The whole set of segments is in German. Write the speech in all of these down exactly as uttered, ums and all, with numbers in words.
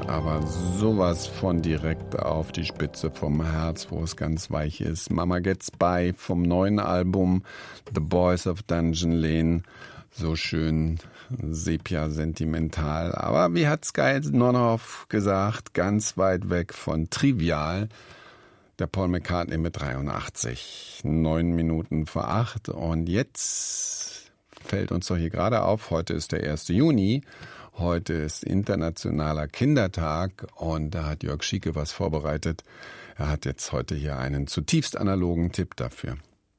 aber sowas von direkt auf die Spitze vom Herz, wo es ganz weich ist. Mama Gets By vom neuen Album The Boys of Dungeon Lane. So schön sepia-sentimental. Aber wie hat Sky Nonhoff gesagt, ganz weit weg von trivial. Der Paul McCartney mit dreiundachtzig. Neun Minuten vor acht. Und jetzt fällt uns doch hier gerade auf, heute ist der erste Juni. Heute ist Internationaler Kindertag und da hat Jörg Schieke was vorbereitet. Er hat jetzt heute hier einen zutiefst analogen Tipp dafür.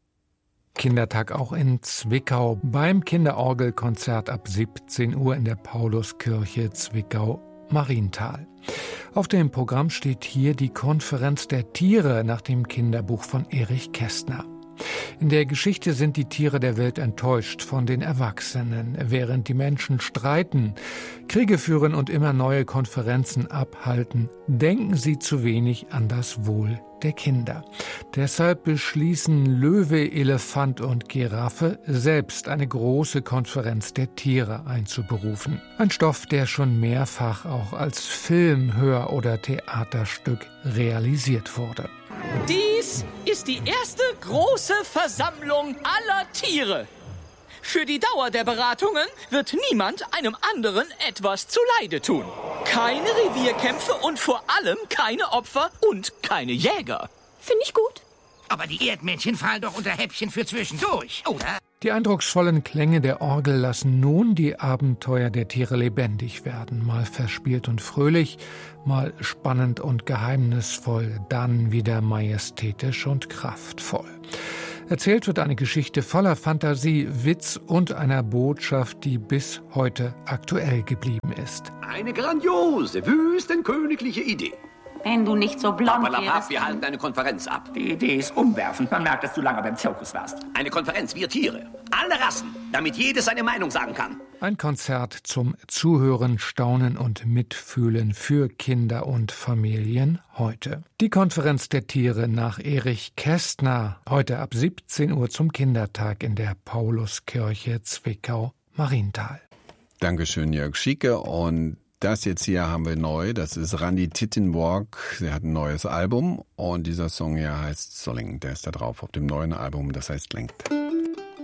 Kindertag auch in Zwickau beim Kinderorgelkonzert ab siebzehn Uhr in der Pauluskirche Zwickau-Marienthal. Auf dem Programm steht hier die Konferenz der Tiere nach dem Kinderbuch von Erich Kästner. In der Geschichte sind die Tiere der Welt enttäuscht von den Erwachsenen, während die Menschen streiten, Kriege führen und immer neue Konferenzen abhalten, denken sie zu wenig an das Wohl der Kinder. Deshalb beschließen Löwe, Elefant und Giraffe selbst eine große Konferenz der Tiere einzuberufen. Ein Stoff, der schon mehrfach auch als Film, Hör- oder Theaterstück realisiert wurde. Dies ist die erste große Versammlung aller Tiere. Für die Dauer der Beratungen wird niemand einem anderen etwas zuleide tun. Keine Revierkämpfe und vor allem keine Opfer und keine Jäger. Finde ich gut. Aber die Erdmännchen fallen doch unter Häppchen für zwischendurch, oder? Die eindrucksvollen Klänge der Orgel lassen nun die Abenteuer der Tiere lebendig werden. Mal verspielt und fröhlich, mal spannend und geheimnisvoll, dann wieder majestätisch und kraftvoll. Erzählt wird eine Geschichte voller Fantasie, Witz und einer Botschaft, die bis heute aktuell geblieben ist. Eine grandiose, wüstenkönigliche Idee. Wenn du nicht so blond wärst. Wir halten eine Konferenz ab. Die Idee ist umwerfend. Man merkt, dass du lange beim Zirkus warst. Eine Konferenz, wir Tiere. Alle Rassen, damit jeder seine Meinung sagen kann. Ein Konzert zum Zuhören, Staunen und Mitfühlen für Kinder und Familien heute. Die Konferenz der Tiere nach Erich Kästner. Heute ab siebzehn Uhr zum Kindertag in der Pauluskirche Zwickau-Marienthal. Dankeschön, Jörg Schieke. Und das jetzt hier haben wir neu, das ist Randy Tittenborg, sie hat ein neues Album und dieser Song hier heißt Solling, der ist da drauf auf dem neuen Album, das heißt Lenkt.